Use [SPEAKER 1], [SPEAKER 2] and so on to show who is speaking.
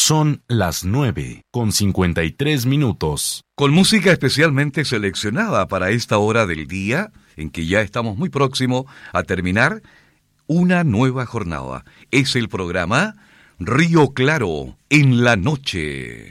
[SPEAKER 1] Son las 9:53.
[SPEAKER 2] Con música especialmente seleccionada para esta hora del día, en que ya estamos muy próximo a terminar una nueva jornada. Es el programa Río Claro en la noche.